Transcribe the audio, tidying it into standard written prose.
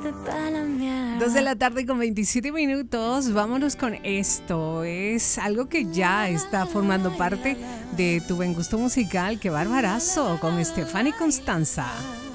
2 de la tarde con 27 minutos. Vámonos con esto. Es algo que ya está formando parte de tu buen gusto musical. ¡Qué barbarazo! Con Estefany Constanza.